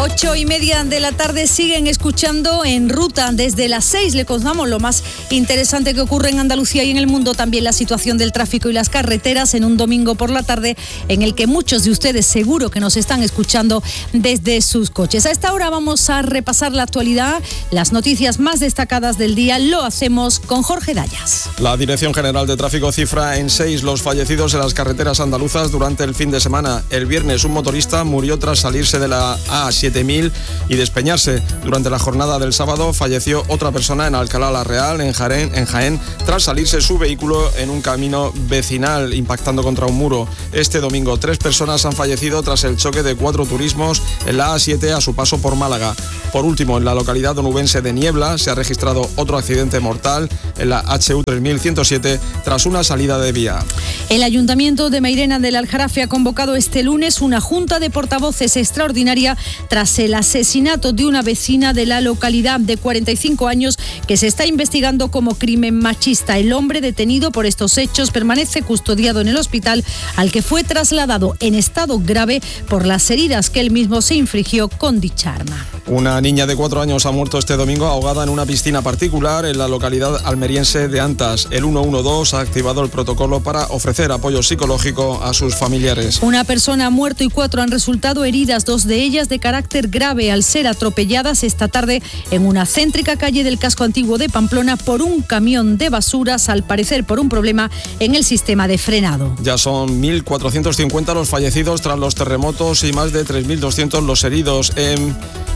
8:30 de la tarde siguen escuchando En Ruta. Desde las 6 le contamos lo más interesante que ocurre en Andalucía y en el mundo, también la situación del tráfico y las carreteras en un domingo por la tarde en el que muchos de ustedes seguro que nos están escuchando desde sus coches. A esta hora vamos a repasar la actualidad, las noticias más destacadas del día. Lo hacemos con Jorge Dayas. La Dirección General de Tráfico cifra en 6 los fallecidos en las carreteras andaluzas durante el fin de semana. El viernes un motorista murió tras salirse de la A7000 y despeñarse. Durante la jornada del sábado falleció otra persona en Alcalá la Real, en Jaén, tras salirse su vehículo en un camino vecinal, impactando contra un muro. Este domingo 3 personas han fallecido tras el choque de 4 turismos en la A7 a su paso por Málaga. Por último, en la localidad onubense de Niebla se ha registrado otro accidente mortal en la HU 3107 tras una salida de vía. El Ayuntamiento de Mairena del Aljarafe ha convocado este lunes una junta de portavoces extraordinaria tras el asesinato de una vecina de la localidad de 45 años que se está investigando como crimen machista. El hombre detenido por estos hechos permanece custodiado en el hospital al que fue trasladado en estado grave por las heridas que él mismo se infligió con dicha arma. Una niña de 4 años ha muerto este domingo ahogada en una piscina particular en la localidad almeriense de Antas. El 112 ha activado el protocolo para ofrecer apoyo psicológico a sus familiares. Una persona ha muerto y 4 han resultado heridas, 2 de ellas de carácter grave al ser atropelladas esta tarde en una céntrica calle del casco antiguo de Pamplona por un camión de basuras, al parecer por un problema en el sistema de frenado. Ya son 1.450 los fallecidos tras los terremotos y más de 3.200 los heridos en...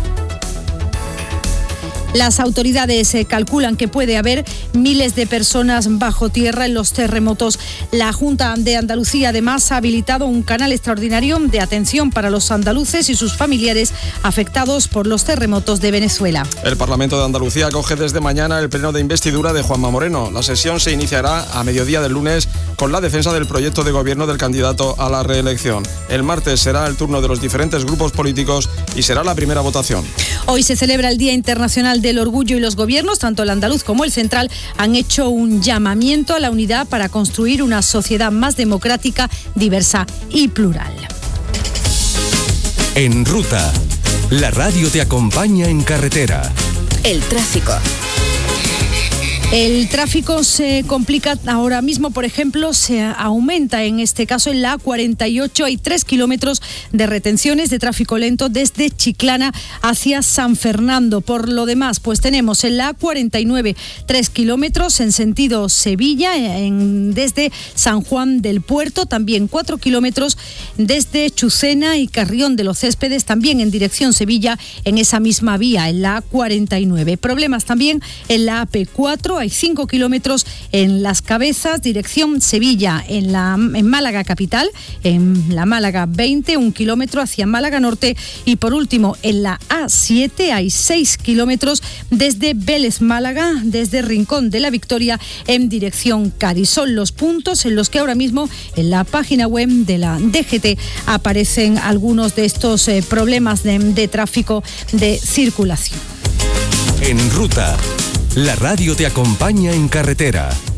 Las autoridades calculan que puede haber miles de personas bajo tierra en los terremotos. La Junta de Andalucía además ha habilitado un canal extraordinario de atención para los andaluces y sus familiares afectados por los terremotos de Venezuela. El Parlamento de Andalucía acoge desde mañana el pleno de investidura de Juanma Moreno. La sesión se iniciará a mediodía del lunes con la defensa del proyecto de gobierno del candidato a la reelección. El martes será el turno de los diferentes grupos políticos y será la primera votación. Hoy se celebra el Día Internacional del Orgullo y los gobiernos, tanto el andaluz como el central, han hecho un llamamiento a la unidad para construir una sociedad más democrática, diversa y plural. En Ruta, la radio te acompaña en carretera. El tráfico. El tráfico se complica ahora mismo, por ejemplo, se aumenta en este caso en la A48. Hay 3 kilómetros de retenciones de tráfico lento desde Chiclana hacia San Fernando. Por lo demás, pues tenemos en la A49 3 kilómetros en sentido Sevilla, desde San Juan del Puerto. También 4 kilómetros desde Chucena y Carrión de los Céspedes, también en dirección Sevilla, en esa misma vía, en la A49. Problemas también en la AP4. Hay 5 kilómetros en Las Cabezas, dirección Sevilla, en Málaga capital, en la Málaga 20, 1 kilómetro hacia Málaga Norte. Y por último, en la A7 hay 6 kilómetros desde Vélez Málaga, desde Rincón de la Victoria en dirección Cádiz. Son los puntos en los que ahora mismo en la página web de la DGT aparecen algunos de estos problemas de tráfico de circulación. En Ruta, la radio te acompaña en carretera.